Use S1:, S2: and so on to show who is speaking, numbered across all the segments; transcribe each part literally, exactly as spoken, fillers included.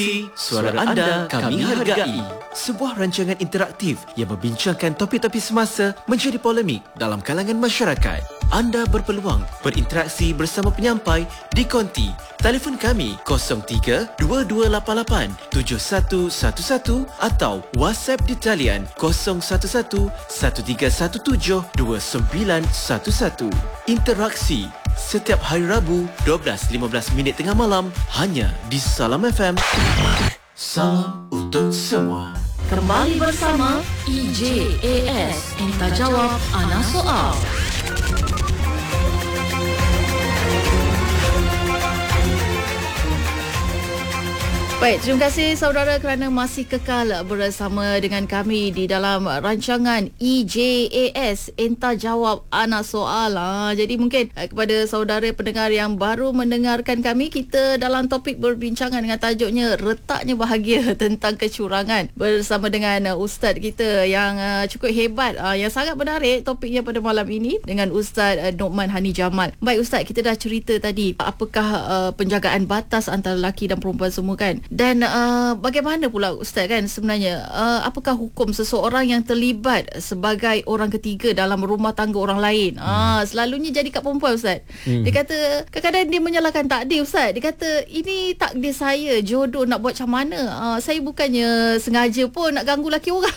S1: Suara anda kami hargai. Sebuah rancangan interaktif yang membincangkan topik-topik semasa menjadi polemik dalam kalangan masyarakat. Anda berpeluang berinteraksi bersama penyampai di konti. Telefon kami kosong tiga dua dua lapan lapan tujuh satu satu satu atau WhatsApp di talian kosong satu satu satu tiga satu tujuh dua sembilan satu satu. Interaksi setiap hari Rabu dua belas lima belas minit tengah malam hanya di Salam F M. Salam untuk semua.
S2: Kembali bersama E J A S Enta Jawab Ana Soal. Baik, terima kasih saudara kerana masih kekal bersama dengan kami di dalam rancangan E J A S Enta Jawab Ana Soal. Ha, jadi mungkin kepada saudara pendengar yang baru mendengarkan kami, kita dalam topik berbincangan dengan tajuknya Retaknya Bahagia tentang Kecurangan bersama dengan Ustaz kita yang uh, cukup hebat, uh, yang sangat menarik topiknya pada malam ini dengan Ustaz uh, Nokman Hani Jamal. Baik Ustaz, kita dah cerita tadi apakah uh, penjagaan batas antara lelaki dan perempuan semua kan. Dan uh, bagaimana pula Ustaz kan sebenarnya uh, apakah hukum seseorang yang terlibat sebagai orang ketiga dalam rumah tangga orang lain? Hmm. Ah, selalunya jadi kat perempuan Ustaz. Hmm. Dia kata kadang-kadang dia menyalahkan takdir Ustaz. Dia kata ini takdir saya, jodoh nak buat macam mana? Uh, saya bukannya sengaja pun nak ganggu lelaki orang.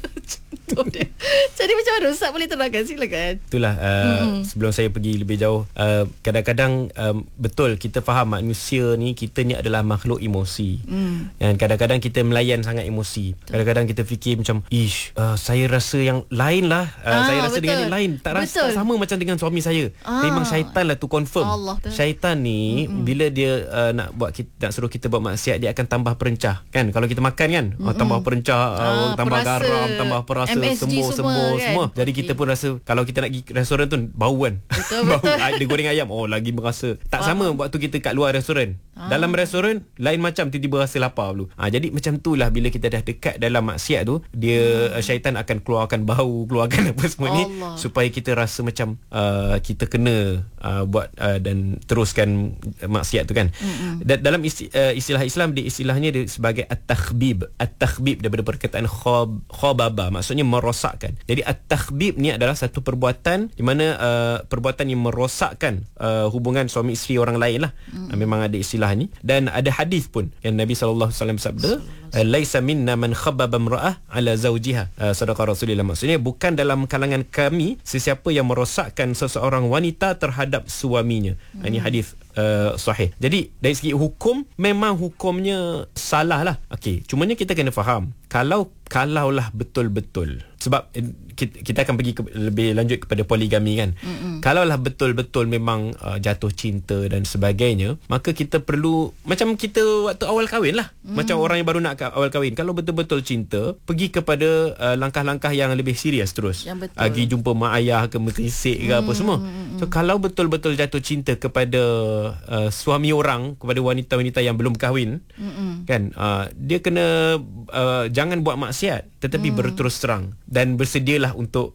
S2: Dia. Jadi macam mana Ustaz boleh terangkan, silakan.
S3: Itulah uh, mm-hmm. sebelum saya pergi lebih jauh, uh, kadang-kadang um, betul kita faham manusia ni, kita ni adalah makhluk emosi. Mm. Dan kadang-kadang kita melayan sangat emosi. Kadang-kadang kita fikir macam ish, uh, saya rasa yang lain lah, uh, ah, saya rasa betul. Dengan yang lain tak rasa tak sama macam dengan suami saya. Ah. Memang syaitan lah tu, confirm. Allah, syaitan ni mm-hmm. bila dia uh, nak buat kita, nak suruh kita buat maksiat, dia akan tambah perencah kan. Kalau kita makan kan, mm-hmm. oh, tambah perencah, ah, tambah perasa, garam, tambah perasa, semua semua kan? semua. Jadi okay. kita pun rasa kalau kita nak pergi restoran tu bau kan. Betul, bau betul. Dia goreng ayam, oh lagi merasa. Tak Faham. Sama waktu kita kat luar restoran. Ah. Dalam restoran lain macam, tiba-tiba rasa lapar dulu. Ha, jadi macam itulah bila kita dah dekat dalam maksiat tu, dia hmm. syaitan akan keluarkan bau, keluarkan apa semua Allah. Ni supaya kita rasa macam uh, kita kena uh, buat uh, dan teruskan maksiat tu kan. Hmm. Da- dalam istilah, uh, istilah Islam, dia istilahnya dia sebagai at-takhbib. At-takhbib daripada perkataan khab, khababa, maksudnya merosakkan. Jadi at-takhbib ni adalah satu perbuatan di mana uh, perbuatan yang merosakkan uh, hubungan suami isteri orang lain lah. Mm. Uh, memang ada istilah ni. Dan ada hadis pun yang Nabi sallallahu alaihi wasallam sabda, laisa minna man khabbaba imra'ah ala zawjiha. Uh, Sadaqah Rasulullah, maksudnya bukan dalam kalangan kami sesiapa yang merosakkan seseorang wanita terhadap suaminya. Mm. Ini hadis uh, sahih. Jadi dari segi hukum, memang hukumnya salah lah. Okey, cumanya kita kena faham, kalau kalaulah betul-betul, sebab kita, kita akan pergi ke, lebih lanjut kepada poligami kan. Mm-mm. Kalaulah betul-betul memang uh, jatuh cinta dan sebagainya, maka kita perlu macam kita waktu awal kahwin lah. Mm. Macam orang yang baru nak awal kahwin, kalau betul-betul cinta, pergi kepada uh, langkah-langkah yang lebih serius terus. Pergi jumpa mak ayah ke, merkisik ke mm. apa semua. So kalau betul-betul jatuh cinta kepada uh, suami orang, kepada wanita-wanita yang belum kahwin, Mm-mm. kan, uh, dia kena uh, jangan buat maksiat, tetapi hmm. berterus terang dan bersedialah untuk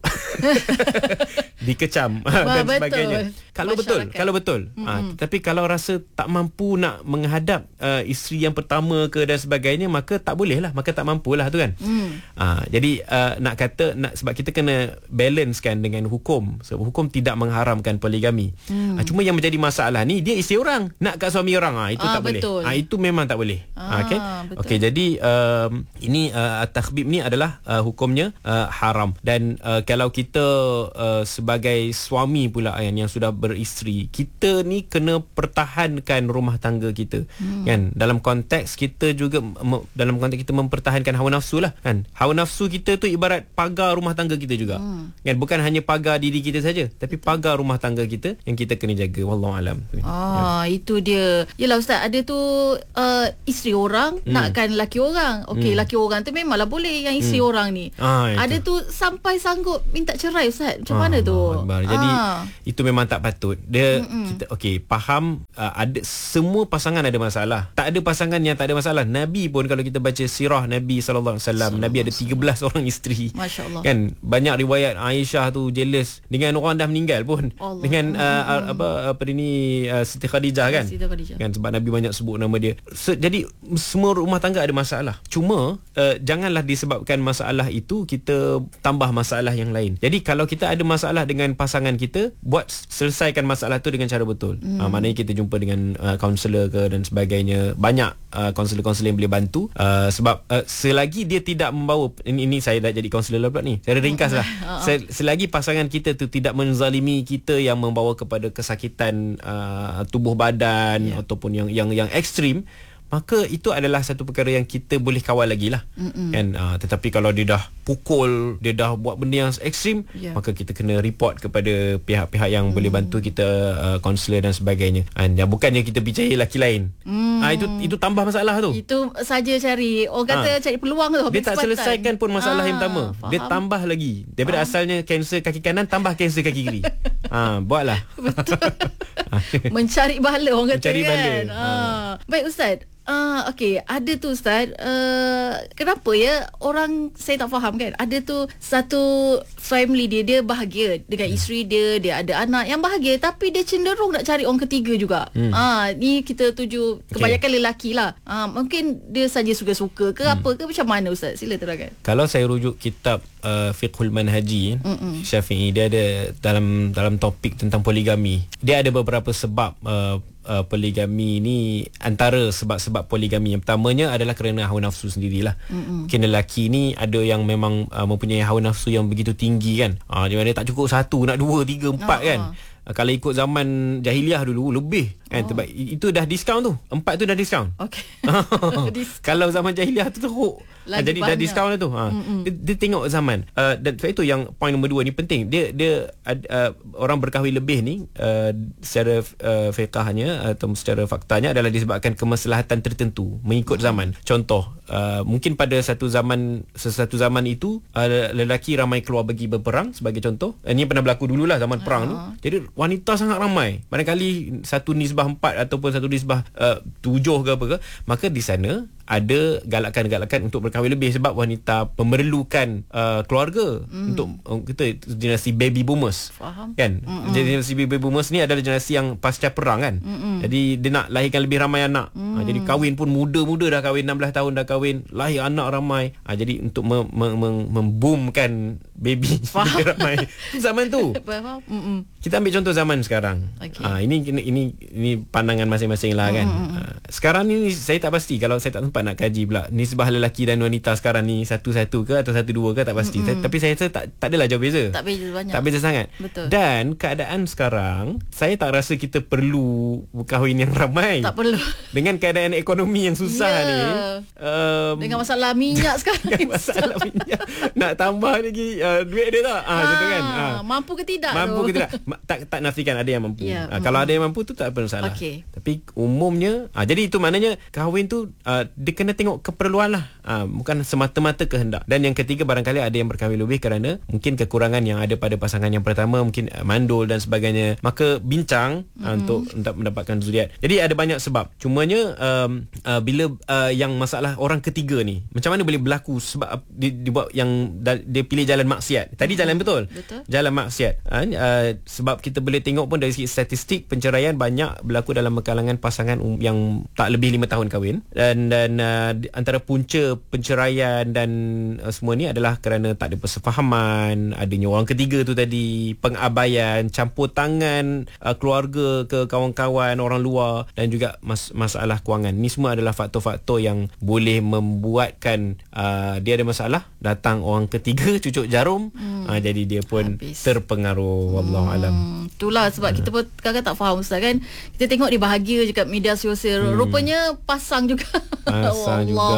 S3: dikecam dan betul. Sebagainya. Kalau betul, kalau betul. Mm-hmm. Ha, tetapi kalau rasa tak mampu nak menghadap uh, isteri yang pertama ke dan sebagainya, maka tak boleh lah, maka tak mampulah tu kan. Mm. Ha, jadi uh, nak kata nak, sebab kita kena balancekan dengan hukum. Sebab hukum tidak mengharamkan poligami. Mm. Ha, cuma yang menjadi masalah ni, dia isteri orang nak kat suami orang, ha, itu ah, tak betul. boleh. Ha, itu memang tak boleh. Ah, ha, okay? Okey, jadi um, ini uh, takhbib ni adalah uh, hukumnya uh, haram. Dan uh, kalau kita uh, sebagai suami pula yang, yang sudah beristeri, kita ni kena pertahankan rumah tangga kita. Hmm. Kan? Dalam konteks kita juga me, dalam konteks kita mempertahankan hawa nafsu lah kan. Hawa nafsu kita tu ibarat pagar rumah tangga kita juga. Hmm. Kan, bukan hanya pagar diri kita saja, tapi Betul. pagar rumah tangga kita yang kita kena jaga. Wallahu alam.
S2: Ah, ya. Itu dia. Yalah Ustaz, ada tu uh, isteri orang hmm. nakkan laki orang. Okey, hmm. laki orang tu memanglah boleh yang isteri hmm. orang ni. Ah, ada tu sampai sanggup minta cerai Ustaz. Macam ah, mana tu?
S3: Akbar. Jadi ah. itu memang tak patut patut. Dia Mm-mm. kita okey faham uh, ada semua pasangan ada masalah. Tak ada pasangan yang tak ada masalah. Nabi pun kalau kita baca sirah Nabi sallallahu alaihi wasallam, Nabi ada tiga belas orang isteri.
S2: Masya-Allah.
S3: Kan banyak riwayat Aisyah tu jealous dengan orang dah meninggal pun.
S2: Allah. Dengan
S3: uh, mm-hmm. apa apa ni uh, Siti Khadijah kan.
S2: Siti Khadijah.
S3: Kan sebab Nabi banyak sebut nama dia. So, jadi semua rumah tangga ada masalah. Cuma uh, janganlah disebabkan masalah itu kita tambah masalah yang lain. Jadi kalau kita ada masalah dengan pasangan kita, buat selesaikan masalah tu dengan cara betul. Hmm. Uh, maknanya kita jumpa dengan uh, kaunselor ke dan sebagainya. Banyak uh, kaunselor-kaunselor yang boleh bantu. Uh, sebab uh, selagi dia tidak membawa ini, ini saya dah jadi kaunselor lah pula ni. Saya ringkas lah. Sel, selagi pasangan kita tu tidak menzalimi kita yang membawa kepada kesakitan uh, tubuh badan yeah. ataupun yang yang yang ekstrim, maka itu adalah satu perkara yang kita boleh kawal lagi lah. Kan? Uh, tetapi kalau dia dah pukul, dia dah buat benda yang ekstrim, yeah. maka kita kena report kepada pihak-pihak yang mm. boleh bantu kita, kaunselor uh, dan sebagainya. And, uh, bukannya kita percaya lelaki lain. Mm. Uh, itu itu tambah masalah tu.
S2: Itu saja cari, orang kata uh. cari peluang tu.
S3: Dia tak selesaikan pun masalah uh, yang pertama. Faham. Dia tambah lagi. Daripada faham. Asalnya kanser kaki kanan, tambah kanser kaki kiri. uh, buatlah.
S2: Betul. Mencari bala orang kata.
S3: Mencari bala.
S2: Kan? Uh. Uh. Baik Ustaz. Uh, okay, ada tu Ustaz, uh, kenapa ya orang, saya tak faham kan, ada tu satu family dia, dia bahagia dengan isteri dia, dia ada anak yang bahagia, tapi dia cenderung nak cari orang ketiga juga. hmm. uh, Ni kita tuju kebanyakan okay. lelaki lah. uh, Mungkin dia saja suka-suka ke hmm. apa ke, macam mana Ustaz? Sila terangkan. Kalau
S3: saya rujuk kitab uh, Fiqhul Manhaji Mm-mm. Syafi'i, dia ada dalam dalam topik tentang poligami, dia ada beberapa sebab uh, Uh, poligami ni. Antara sebab-sebab poligami yang pertamanya adalah kerana hawa nafsu sendirilah. Mm-mm. Mungkin lelaki ni ada yang memang uh, mempunyai hawa nafsu yang begitu tinggi kan. uh, Di mana tak cukup satu, nak dua, tiga, empat uh-huh. kan. uh, Kalau ikut zaman jahiliah dulu lebih kan. Oh. Sebab itu dah diskaun tu. Empat tu dah diskaun. Okay. Kalau zaman jahiliah tu teruk, ha, jadi banyak. Dah diskaun lah tu. ha. dia, dia tengok zaman. uh, Dan sebab itu yang point nombor dua ni penting. Dia dia uh, orang berkahwin lebih ni uh, secara uh, fiqahnya atau secara faktanya adalah disebabkan kemaslahatan tertentu mengikut zaman. Contoh, uh, mungkin pada satu zaman sesuatu zaman itu uh, lelaki ramai keluar pergi berperang sebagai contoh. Ini uh, pernah berlaku dululah zaman perang uh. tu. Jadi wanita sangat ramai. Barangkali satu nisbah empat ataupun satu nisbah uh, tujuh ke apa ke, maka di sana ada galakan-galakan untuk berkahwin lebih sebab wanita memerlukan uh, keluarga mm. untuk uh, kita generasi baby boomers. Faham. Kan? Mm-mm. Generasi baby boomers ni adalah generasi yang pasca perang kan. Mm-mm. Jadi dia nak lahirkan lebih ramai anak. Mm. Ha, jadi kahwin pun muda-muda dah kahwin, enam belas tahun dah kahwin, lahir anak ramai. Ha, jadi untuk mem- mem- memboomkan baby ramai zaman tu. Faham. Kita ambil contoh zaman sekarang. Okay. Ha, ini ini ini pandangan masing-masing lah kan. Mm. Ha, sekarang ni saya tak pasti, kalau saya tak nak kaji pula nisbah lelaki dan wanita sekarang ni satu-satu ke atau satu-dua ke, tak pasti. Mm-hmm. Tapi saya rasa tak, tak adalah jauh beza. Tak beza banyak. Tak beza sangat. Betul. Dan keadaan sekarang, saya tak rasa kita perlu berkahwin yang ramai. Tak perlu. Dengan keadaan ekonomi yang susah yeah. ni. Um,
S2: dengan masalah minyak sekarang.
S3: Dengan masalah minyak. Nak tambah lagi uh, duit dia tak? Ah, ha, kan? Ha.
S2: Mampu ke tidak?
S3: Mampu tu? ke tidak? Tak, tak nafikan ada yang mampu. Yeah. Ha, mm-hmm. Kalau ada yang mampu tu tak ada masalah. Okay. Tapi umumnya, ha, jadi itu maknanya kahwin tu uh, dia kena tengok keperluan lah, ha, bukan semata-mata kehendak. Dan yang ketiga, barangkali ada yang berkahwin lebih kerana mungkin kekurangan yang ada pada pasangan yang pertama, mungkin uh, mandul dan sebagainya, maka bincang mm-hmm. uh, untuk untuk mendapatkan zuriat. Jadi ada banyak sebab. Cumanya um, uh, bila uh, yang masalah orang ketiga ni, macam mana boleh berlaku sebab uh, dia, dia buat yang da, dia pilih jalan maksiat. Tadi mm-hmm. jalan betul, betul. Jalan maksiat. Ha, uh, sebab kita boleh tengok pun dari segi statistik, penceraian banyak berlaku dalam kalangan pasangan um, yang tak lebih lima tahun kahwin. Dan dan uh, antara punca penceraian dan uh, semua ni adalah kerana tak ada persefahaman, adanya orang ketiga tu tadi, pengabaian, campur tangan uh, keluarga ke kawan-kawan orang luar, dan juga mas- masalah kewangan. Ni semua adalah faktor-faktor yang boleh membuatkan uh, dia ada masalah, datang orang ketiga cucuk jarum, hmm. uh, jadi dia pun habis. Terpengaruh. Wallahu alam.
S2: Hmm, itulah sebab hmm. kita pun kadang-kadang tak faham Ustaz kan. Kita tengok dia bahagia je kat media sosial, hmm. rupanya pasang juga.
S3: Pasang juga.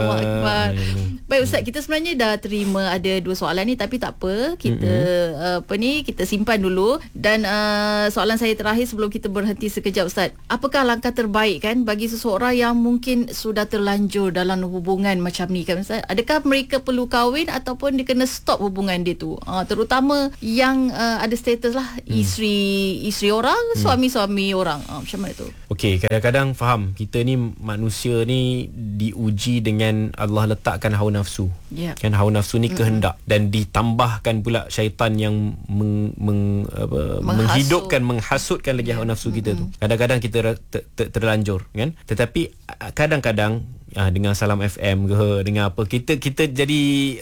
S2: Hmm. Baik Ustaz, kita sebenarnya dah terima ada dua soalan ni, tapi tak apa, kita hmm. uh, apa ni kita simpan dulu. Dan uh, soalan saya terakhir sebelum kita berhenti sekejap Ustaz, apakah langkah terbaik kan bagi seseorang yang mungkin sudah terlanjur dalam hubungan macam ni kan Ustaz? Adakah mereka perlu kahwin ataupun dia kena stop hubungan dia tu? Uh, terus terutama yang uh, ada status lah hmm. isteri isteri orang, hmm. suami-suami orang. Uh, macam mana tu?
S3: Okey, kadang-kadang faham kita ni manusia ni diuji dengan Allah letakkan hawa nafsu. Yeah. Kan hawa nafsu ni mm-hmm. kehendak dan ditambahkan pula syaitan yang meng, meng, apa, menghidupkan, menghasutkan lagi yeah. hawa nafsu kita mm-hmm. tu. Kadang-kadang kita ter, ter, terlanjur kan. Tetapi kadang-kadang ah, dengan Salam F M ke dengan apa kita kita jadi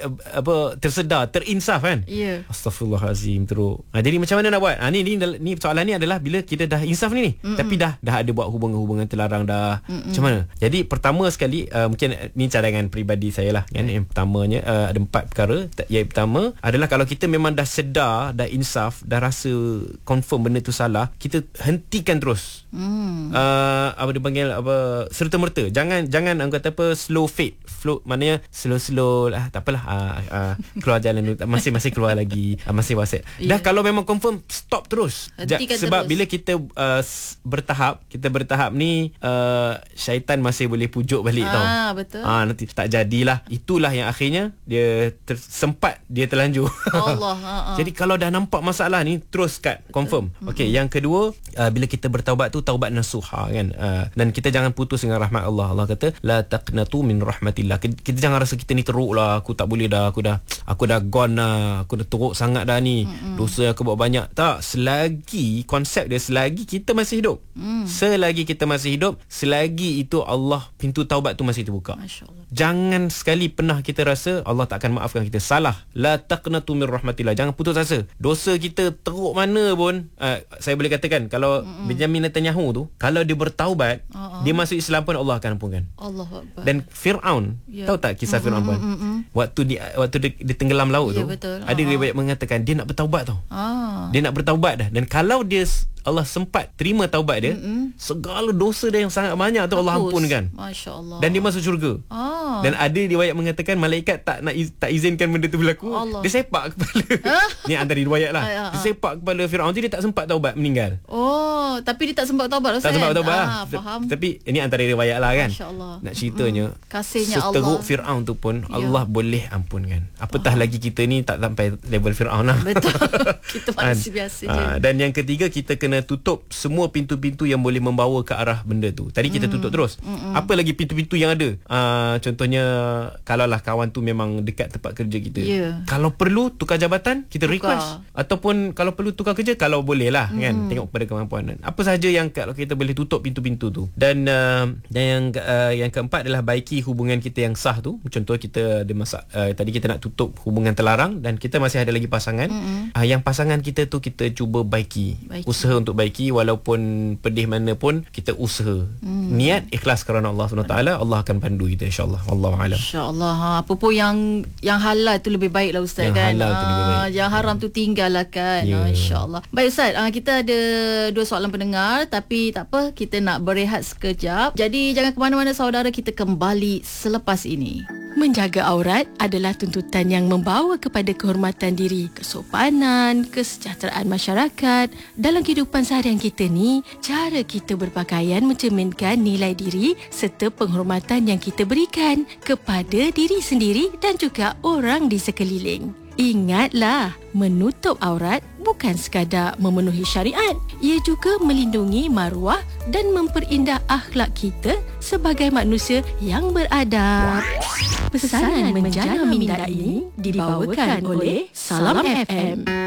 S3: apa tersedar, terinsaf kan.
S2: Yeah.
S3: Astaghfirullahalazim teruk. Ah, jadi macam mana nak buat? Ah, ni ni ni soalan ni adalah bila kita dah insaf ni ni. Mm-mm. Tapi dah dah ada buat hubungan-hubungan terlarang dah. Mm-mm. Macam mana? Jadi pertama sekali uh, mungkin ni cadangan peribadi saya lah kan. Yang pertamanya uh, ada empat perkara. Yang pertama adalah kalau kita memang dah sedar, dah insaf, dah rasa confirm benda tu salah, kita hentikan terus. Mm. Uh, apa dia panggil apa serta-merta. Jangan jangan kata apa slow fade. Flow maknanya slow-slow lah, tak apalah uh, uh, keluar jalan dulu, masih masih keluar lagi, uh, masih WhatsApp. Yeah. Dah kalau memang confirm stop terus. Ja, sebab terus. Bila kita uh, bertahap, kita bertahap ni uh, syaitan masih boleh pujuk balik ah, tau. Ah betul. Ah nanti tak jadilah. Itulah yang akhirnya dia tersempat, dia terlanjur. Allah. Ha, ha. Jadi kalau dah nampak masalah ni terus cut, confirm. Okey, yang kedua uh, bila kita bertaubat tu taubat nasuha kan. Uh, dan kita jangan putus dengan rahmat Allah. Allah kata la taqnatu min rahmatillah. Kita jangan rasa kita ni teruk lah, aku tak boleh dah, aku dah aku dah gone lah, aku dah teruk sangat dah ni. Mm-mm. Dosa aku buat banyak. Tak, selagi konsep dia selagi kita masih hidup. Mm. Selagi kita masih hidup, selagi itu Allah pintu taubat tu masih terbuka. Masya-Allah. Jangan sekali pernah kita rasa Allah tak akan maafkan kita. Salah. La taqnatu min rahmatillah. Jangan putus asa. Dosa kita teruk mana pun, uh, saya boleh katakan kalau Mm-mm. Benjamin Netanyahu tu kalau dia bertaubat, uh-uh. dia masuk Islam pun Allah akan ampunkan. Allahuakbar. Dan Firaun, yeah. tahu tak kisah Firaun pun? Waktu dia waktu dia, dia tenggelam laut yeah, tu, betul. Ada uh-huh. riwayat mengatakan dia nak bertaubat tau. Ah. Dia nak bertaubat dah. Dan kalau dia Allah sempat terima taubat dia, Mm-mm. segala dosa dia yang sangat banyak tu Allah ampunkan. Masya-Allah. Dan dia masuk syurga. Ah. Dan ada riwayat mengatakan malaikat tak nak iz, tak izinkan benda tu berlaku. Allah. Dia sepak kepala. Ni antara riwayat lah. Ah, dia sepak kepala Firaun, jadi dia tak sempat taubat, meninggal.
S2: Oh, tapi dia tak sempat taubat Ustaz.
S3: Tak sempat taubat.
S2: Ah, faham.
S3: Tapi ini antara riwayat lah kan.
S2: Masya-Allah.
S3: Nak ceritanya,
S2: mm. kasihnya Allah.
S3: Seteruk Firaun tu pun ya. Allah boleh ampunkan. Apatah ah. lagi kita ni tak sampai level Firaun lah.
S2: Betul. Kita manusia biasa je.
S3: Ah, dan yang ketiga, kita kena tutup semua semua pintu-pintu yang boleh membawa ke arah benda tu. Tadi kita tutup terus. Mm-mm. Apa lagi pintu-pintu yang ada? Uh, contohnya kalaulah kawan tu memang dekat tempat kerja kita. Yeah. Kalau perlu tukar jabatan, kita tukar. request. Ataupun kalau perlu tukar kerja, kalau boleh lah mm. kan. Tengok pada kemampuan. Apa sahaja yang kalau kita boleh tutup pintu-pintu tu. Dan uh, dan yang uh, yang keempat adalah baiki hubungan kita yang sah tu. Contoh kita ada masak uh, tadi kita nak tutup hubungan terlarang dan kita masih ada lagi pasangan. Uh, yang pasangan kita tu kita cuba baiki. baiki. Usaha untuk baiki walaupun pun pedih mana pun kita usaha. Hmm. Niat ikhlas kerana Allah subhanahu wa taala, Allah akan pandu kita insya-Allah. Wallahu alam.
S2: Insya-Allah. Ha, apa pun yang yang halal tu lebih baik lah Ustaz, yang kan. Halal tu lebih baik. Yang haram tu tinggal lah kan. Yeah. Ha, insya-Allah. Baik Ustaz, ha, kita ada dua soalan pendengar tapi tak apa, kita nak berehat sekejap. Jadi jangan ke mana-mana saudara, kita kembali selepas ini. Menjaga aurat adalah tuntutan yang membawa kepada kehormatan diri, kesopanan, kesejahteraan masyarakat. Dalam kehidupan seharian kita ni, cara kita berpakaian mencerminkan nilai diri serta penghormatan yang kita berikan kepada diri sendiri dan juga orang di sekeliling. Ingatlah, menutup aurat bukan sekadar memenuhi syariat. Ia juga melindungi maruah dan memperindah akhlak kita sebagai manusia yang beradab. Pesanan menjana minda ini dibawakan oleh Salam F M.